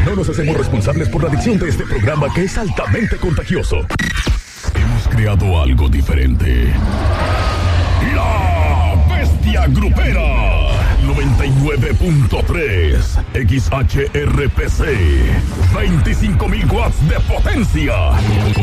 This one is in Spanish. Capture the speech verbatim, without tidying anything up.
no nos hacemos responsables por la adicción de este programa que es altamente contagioso. Hemos creado algo diferente. La Bestia Grupera. noventa y nueve punto tres X H R P C. veinticinco mil watts de potencia.